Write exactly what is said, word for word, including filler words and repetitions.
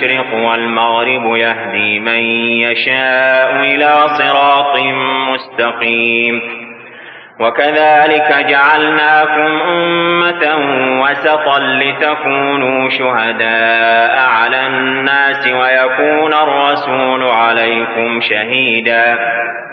المشرق والمغرب يهدي من يشاء إلى صراط مستقيم. وكذلك جعلناكم أمة وسطا لتكونوا شهداء على الناس ويكون الرسول عليكم شهيدا